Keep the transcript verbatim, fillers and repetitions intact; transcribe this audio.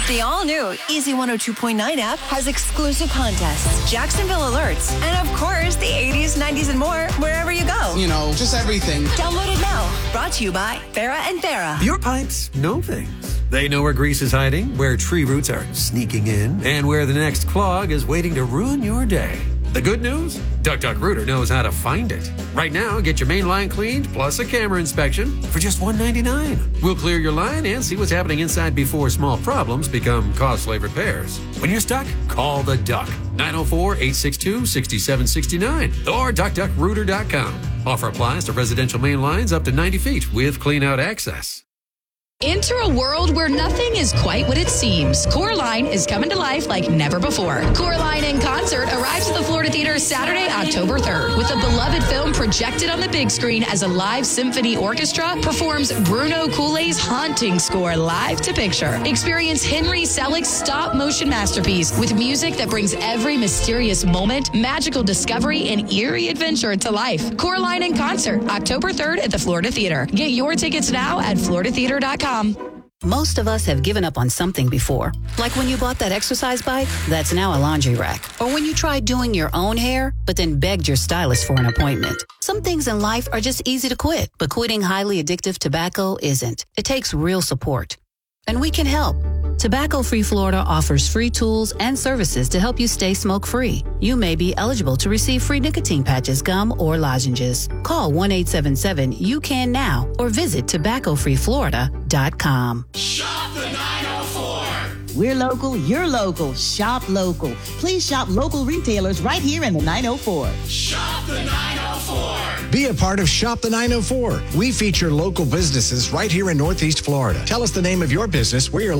The all-new Easy one oh two point nine app has exclusive contests, Jacksonville alerts, and of course, the eighties, nineties, and more wherever you go. You know, just everything. Download it now. Brought to you by Farah and Farah. Your pipes know things. They know where grease is hiding, where tree roots are sneaking in, and where the next clog is waiting to ruin your day. The good news? Duck Duck Rooter knows how to find it. Right now, get your main line cleaned plus a camera inspection for just one dollar and ninety-nine cents. We'll clear your line and see what's happening inside before small problems become costly repairs. When you're stuck, call the Duck. nine oh four, eight six two, six seven six nine or duck duck rooter dot com. Offer applies to residential main lines up to ninety feet with clean-out access. Enter a world where nothing is quite what it seems. Coraline is coming to life like never before. Coraline in Concert arrives at the Florida Theater Saturday, October third, with a beloved film projected on the big screen as a live symphony orchestra performs Bruno Coulet's haunting score live to picture. Experience Henry Selick's stop-motion masterpiece with music that brings every mysterious moment, magical discovery, and eerie adventure to life. Coraline in Concert, October third at the Florida Theater. Get your tickets now at florida theater dot com. Most of us have given up on something before. Like when you bought that exercise bike that's now a laundry rack. Or when you tried doing your own hair, but then begged your stylist for an appointment. Some things in life are just easy to quit, but quitting highly addictive tobacco isn't. It takes real support. And we can help. Tobacco Free Florida offers free tools and services to help you stay smoke-free. You may be eligible to receive free nicotine patches, gum, or lozenges. Call one eight seven seven, you can now or visit tobacco free florida dot com. Shop the nine oh four. We're local, you're local. Shop local. Please shop local retailers right here in the nine oh four. Shop the nine oh four. Be a part of Shop the nine oh four. We feature local businesses right here in Northeast Florida. Tell us the name of your business, where you're